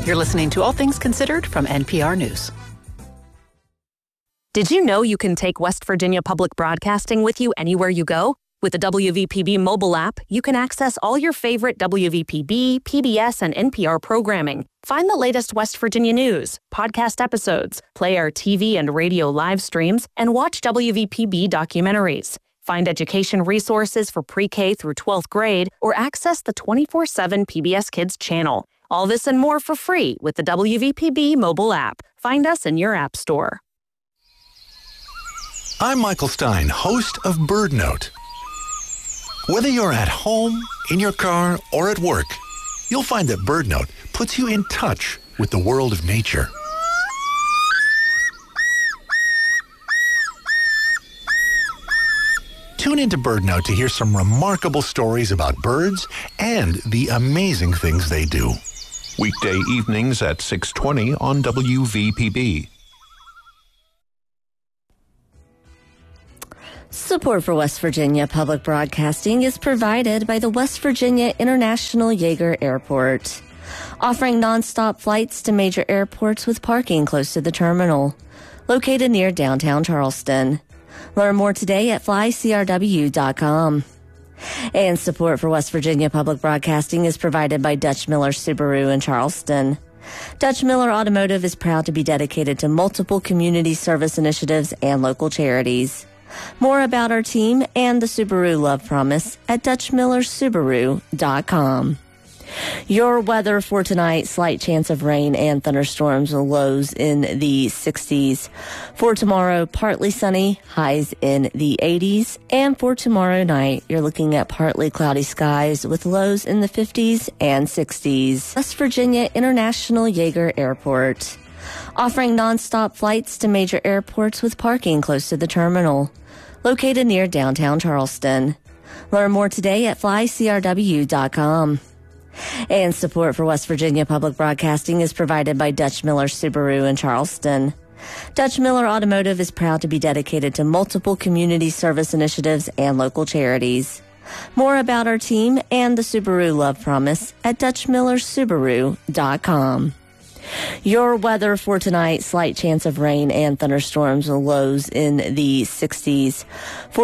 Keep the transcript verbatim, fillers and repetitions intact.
You're listening to All Things Considered from N P R News. Did you know you can take West Virginia Public Broadcasting with you anywhere you go? With the W V P B mobile app, you can access all your favorite W V P B, P B S, and N P R programming. Find the latest West Virginia news, podcast episodes, play our T V and radio live streams, and watch W V P B documentaries. Find education resources for pre-K through twelfth grade, or access the twenty-four seven P B S Kids channel. All this and more for free with the W V P B mobile app. Find us in your app store. I'm Michael Stein, host of Bird Note. Whether you're at home, in your car, or at work, you'll find that Bird Note puts you in touch with the world of nature. Tune into Bird Note to hear some remarkable stories about birds and the amazing things they do. Weekday evenings at six twenty on W V P B. Support for West Virginia Public Broadcasting is provided by the West Virginia International Yeager Airport, offering nonstop flights to major airports with parking close to the terminal, located near downtown Charleston. Learn more today at fly C R W dot com. And support for West Virginia Public Broadcasting is provided by Dutch Miller Subaru in Charleston. Dutch Miller Automotive is proud to be dedicated to multiple community service initiatives and local charities. More about our team and the Subaru Love Promise at Dutch Miller Subaru dot com. Your weather for tonight, slight chance of rain and thunderstorms, lows in the sixties. For tomorrow, partly sunny, highs in the eighties. And for tomorrow night, you're looking at partly cloudy skies with lows in the fifties and sixties. West Virginia International Yeager Airport, offering nonstop flights to major airports with parking close to the terminal, located near downtown Charleston. Learn more today at fly C R W dot com. And support for West Virginia Public Broadcasting is provided by Dutch Miller Subaru in Charleston. Dutch Miller Automotive is proud to be dedicated to multiple community service initiatives and local charities. More about our team and the Subaru Love Promise at Dutch Miller Subaru dot com. Your weather for tonight, slight chance of rain and thunderstorms, lows in the sixties. For